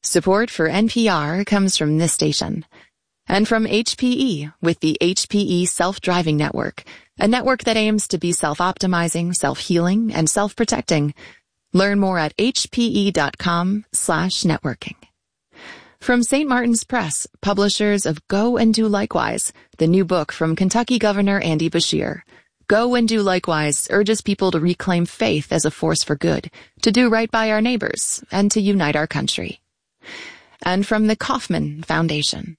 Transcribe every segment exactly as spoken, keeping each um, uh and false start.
Support for N P R comes from this station. And from H P E with the H P E Self-Driving Network, a network that aims to be self-optimizing, self-healing, and self-protecting. Learn more at hpe.com slash networking. From Saint Martin's Press, publishers of Go and Do Likewise, the new book from Kentucky Governor Andy Beshear. Go and Do Likewise urges people to reclaim faith as a force for good, to do right by our neighbors, and to unite our country. And from the Kauffman Foundation.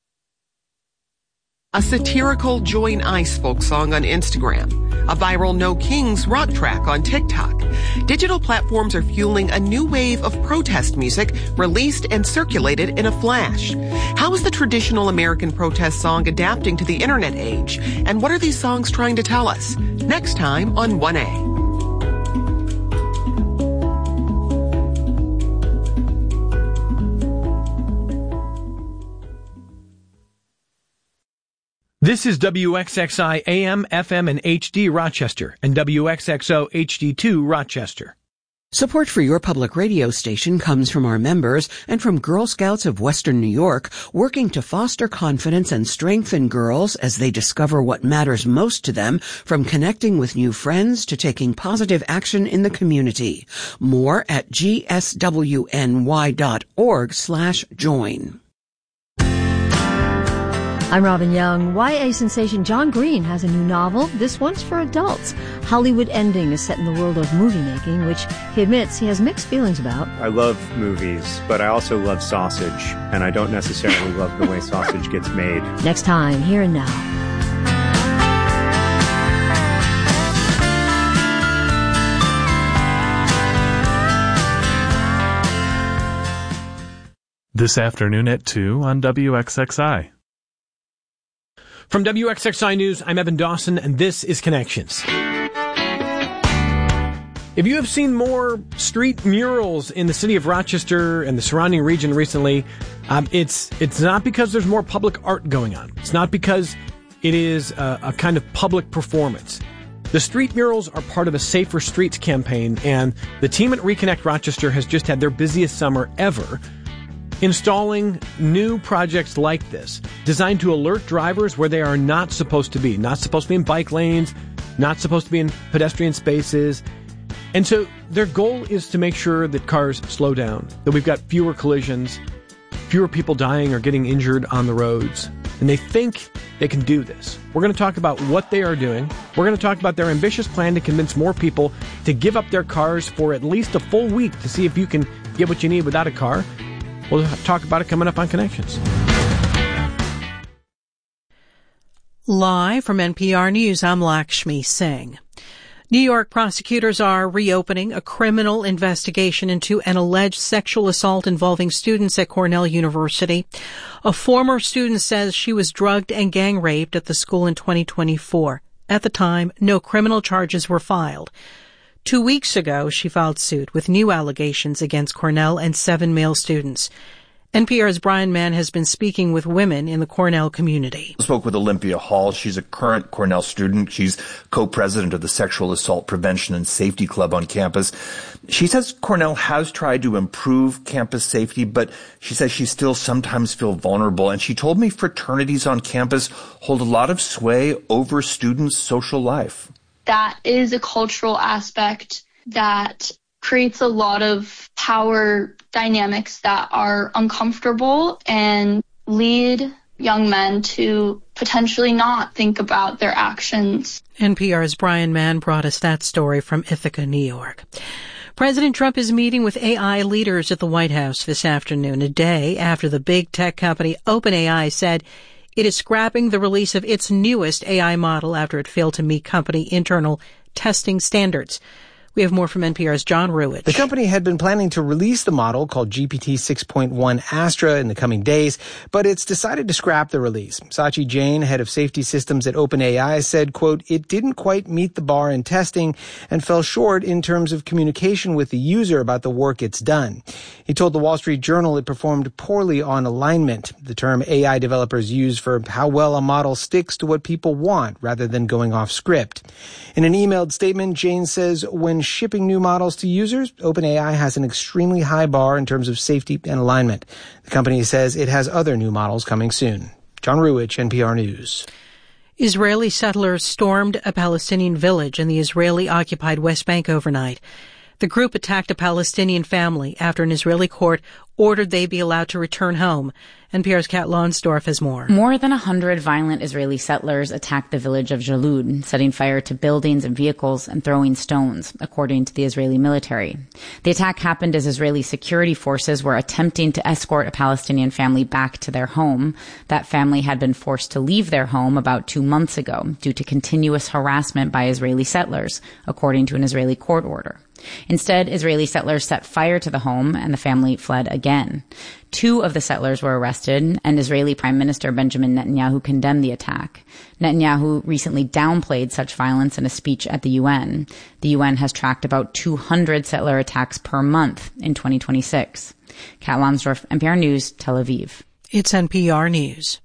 A satirical Join Ice folk song on Instagram. A viral No Kings rock track on TikTok. Digital platforms are fueling a new wave of protest music released and circulated in a flash. How is the traditional American protest song adapting to the internet age? And what are these songs trying to tell us? Next time on one A. This is W X X I A M, F M, and H D Rochester, and W X X O H D two Rochester. Support for your public radio station comes from our members and from Girl Scouts of Western New York, working to foster confidence and strengthen girls as they discover what matters most to them, from connecting with new friends to taking positive action in the community. More at g s w n y dot org slash join. I'm Robin Young. Y A sensation John Green has a new novel. This one's for adults. Hollywood Ending is set in the world of movie making, which he admits he has mixed feelings about. I love movies, but I also love sausage, and I don't necessarily love the way sausage gets made. Next time, Here and Now. This afternoon at two on W X X I. From W X X I News, I'm Evan Dawson, and this is Connections. If you have seen more street murals in the city of Rochester and the surrounding region recently, um, it's it's not because there's more public art going on. It's not because it is a, a kind of public performance. The street murals are part of a Safer Streets campaign, and the team at Reconnect Rochester has just had their busiest summer ever, installing new projects like this, designed to alert drivers where they are not supposed to be, not supposed to be in bike lanes, not supposed to be in pedestrian spaces. And so their goal is to make sure that cars slow down, that we've got fewer collisions, fewer people dying or getting injured on the roads. And they think they can do this. We're going to talk about what they are doing. We're going to talk about their ambitious plan to convince more people to give up their cars for at least a full week to see if you can get what you need without a car. We'll talk about it coming up on Connections. Live from N P R News, I'm Lakshmi Singh. New York prosecutors are reopening a criminal investigation into an alleged sexual assault involving students at Cornell University. A former student says she was drugged and gang raped at the school in twenty twenty-four. At the time, no criminal charges were filed. Two weeks ago, she filed suit with new allegations against Cornell and seven male students. N P R's Brian Mann has been speaking with women in the Cornell community. I spoke with Olympia Hall. She's a current Cornell student. She's co-president of the Sexual Assault Prevention and Safety Club on campus. She says Cornell has tried to improve campus safety, but she says she still sometimes feels vulnerable. And she told me fraternities on campus hold a lot of sway over students' social life. That is a cultural aspect that creates a lot of power dynamics that are uncomfortable and lead young men to potentially not think about their actions. N P R's Brian Mann brought us that story from Ithaca, New York. President Trump is meeting with A I leaders at the White House this afternoon, a day after the big tech company OpenAI said it is scrapping the release of its newest A I model after it failed to meet company internal testing standards. We have more from N P R's John Ruwitch. The company had been planning to release the model called G P T six point one Astra in the coming days, but it's decided to scrap the release. Sachi Jain, head of safety systems at OpenAI, said, quote, it didn't quite meet the bar in testing and fell short in terms of communication with the user about the work it's done. He told the Wall Street Journal it performed poorly on alignment, the term A I developers use for how well a model sticks to what people want rather than going off script. In an emailed statement, Jain says when shipping new models to users, OpenAI has an extremely high bar in terms of safety and alignment. The company says it has other new models coming soon. John Ruwitch, N P R News. Israeli settlers stormed a Palestinian village in the Israeli-occupied West Bank overnight. The group attacked a Palestinian family after an Israeli court ordered they be allowed to return home. N P R's Kat Lonsdorf has more. More than a hundred violent Israeli settlers attacked the village of Jalud, setting fire to buildings and vehicles and throwing stones, according to the Israeli military. The attack happened as Israeli security forces were attempting to escort a Palestinian family back to their home. That family had been forced to leave their home about two months ago due to continuous harassment by Israeli settlers, according to an Israeli court order. Instead, Israeli settlers set fire to the home and the family fled again. Two of the settlers were arrested, and Israeli Prime Minister Benjamin Netanyahu condemned the attack. Netanyahu recently downplayed such violence in a speech at the U N. The U N has tracked about two hundred settler attacks per month in twenty twenty-six. Kat Lonsdorf, N P R News, Tel Aviv. It's N P R News.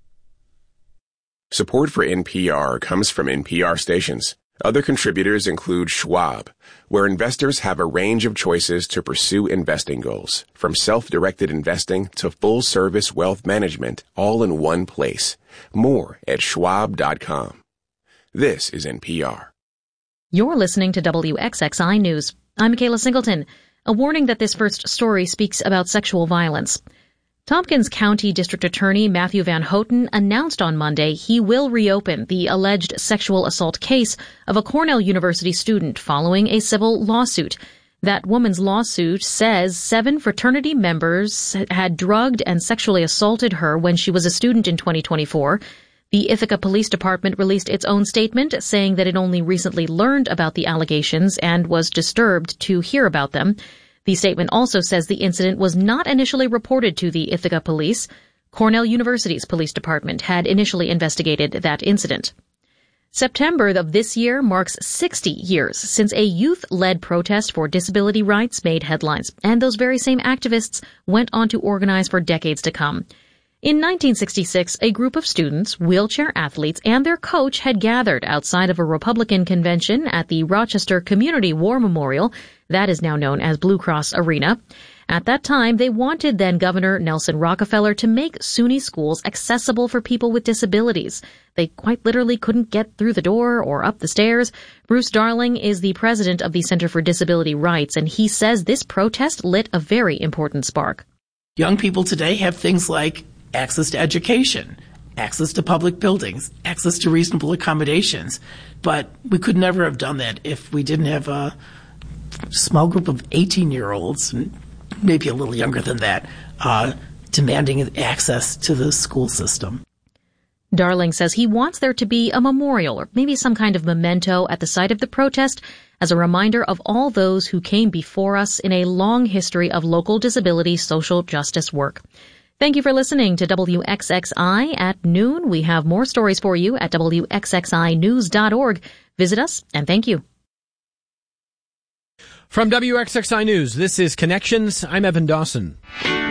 Support for N P R comes from N P R stations. Other contributors include Schwab, where investors have a range of choices to pursue investing goals, from self-directed investing to full-service wealth management, all in one place. More at schwab dot com. This is N P R. You're listening to W X X I News. I'm Michaela Singleton. A warning that this first story speaks about sexual violence. Tompkins County District Attorney Matthew Van Houten announced on Monday he will reopen the alleged sexual assault case of a Cornell University student following a civil lawsuit. That woman's lawsuit says seven fraternity members had drugged and sexually assaulted her when she was a student in twenty twenty-four. The Ithaca Police Department released its own statement saying that it only recently learned about the allegations and was disturbed to hear about them. The statement also says the incident was not initially reported to the Ithaca police. Cornell University's police department had initially investigated that incident. September of this year marks sixty years since a youth-led protest for disability rights made headlines, and those very same activists went on to organize for decades to come. In nineteen sixty-six, a group of students, wheelchair athletes, and their coach had gathered outside of a Republican convention at the Rochester Community War Memorial, that is now known as Blue Cross Arena. At that time, they wanted then-Governor Nelson Rockefeller to make SUNY schools accessible for people with disabilities. They quite literally couldn't get through the door or up the stairs. Bruce Darling is the president of the Center for Disability Rights, and he says this protest lit a very important spark. Young people today have things like access to education, access to public buildings, access to reasonable accommodations. But we could never have done that if we didn't have a small group of eighteen-year-olds, and maybe a little younger than that, uh, demanding access to the school system. Darling says he wants there to be a memorial or maybe some kind of memento at the site of the protest as a reminder of all those who came before us in a long history of local disability social justice work. Thank you for listening to W X X I at noon. We have more stories for you at W X X I news dot org. Visit us, and thank you. From W X X I News, this is Connections. I'm Evan Dawson.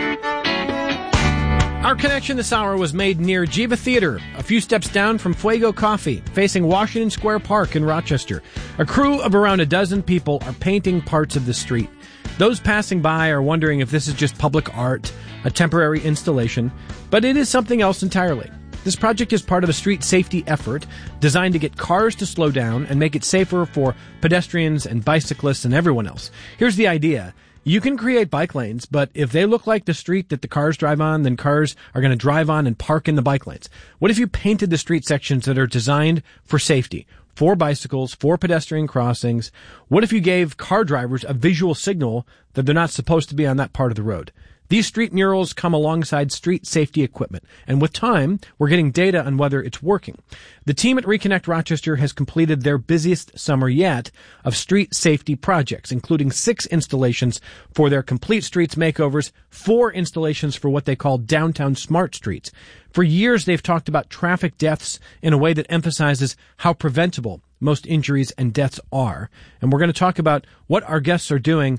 Our connection this hour was made near Jiva Theater, a few steps down from Fuego Coffee, facing Washington Square Park in Rochester. A crew of around a dozen people are painting parts of the street. Those passing by are wondering if this is just public art, a temporary installation, but it is something else entirely. This project is part of a street safety effort designed to get cars to slow down and make it safer for pedestrians and bicyclists and everyone else. Here's the idea. You can create bike lanes, but if they look like the street that the cars drive on, then cars are going to drive on and park in the bike lanes. What if you painted the street sections that are designed for safety, for bicycles, for pedestrian crossings? What if you gave car drivers a visual signal that they're not supposed to be on that part of the road? These street murals come alongside street safety equipment, and with time, we're getting data on whether it's working. The team at Reconnect Rochester has completed their busiest summer yet of street safety projects, including six installations for their Complete Streets makeovers, four installations for what they call downtown smart streets. For years, they've talked about traffic deaths in a way that emphasizes how preventable most injuries and deaths are. And we're going to talk about what our guests are doing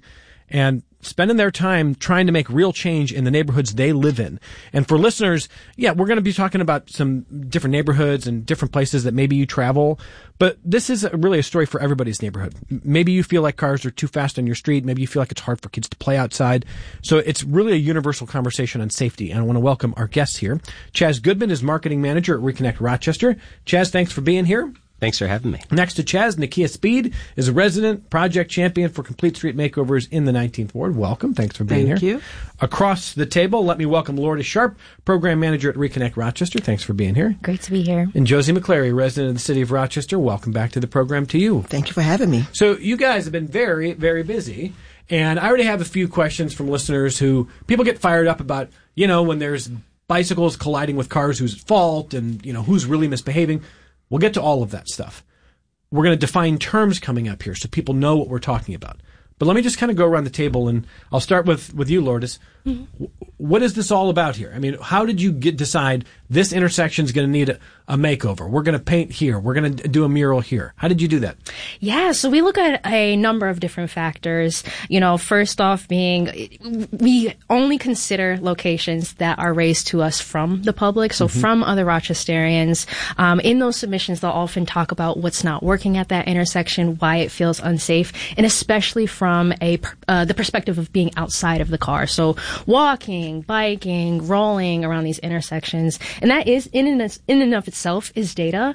and spending their time trying to make real change in the neighborhoods they live in. And for listeners, yeah, we're going to be talking about some different neighborhoods and different places that maybe you travel. But this is really a story for everybody's neighborhood. Maybe you feel like cars are too fast on your street. Maybe you feel like it's hard for kids to play outside. So it's really a universal conversation on safety. And I want to welcome our guests here. Chaz Goodman is marketing manager at Reconnect Rochester. Chaz, thanks for being here. Thanks for having me. Next to Chaz, Nakia Speed is a resident project champion for Complete Street Makeovers in the nineteenth Ward. Welcome. Thanks for being Thank here. you. Across the table, let me welcome Lourdes Sharp, program manager at Reconnect Rochester. Thanks for being here. Great to be here. And Josie McClary, resident of the city of Rochester. Welcome back to the program to you. Thank you for having me. So you guys have been very, very busy. And I already have a few questions from listeners who people get fired up about, you know, when there's bicycles colliding with cars, who's at fault and, you know, who's really misbehaving. We'll get to all of that stuff. We're going to define terms coming up here so people know what we're talking about. But let me just kind of go around the table, and I'll start with, with you, Lourdes. Mm-hmm. What is this all about here? I mean, how did you get decide this intersection is going to need a, a makeover? We're going to paint here. We're going to do a mural here. How did you do that? Yeah, so we look at a number of different factors. You know, first off being, we only consider locations that are raised to us from the public, so mm-hmm. from other Rochesterians. Um, in those submissions, they'll often talk about what's not working at that intersection, why it feels unsafe, and especially from a uh, the perspective of being outside of the car. So walking, biking, rolling around these intersections. And that is, in and, in and of itself, is data.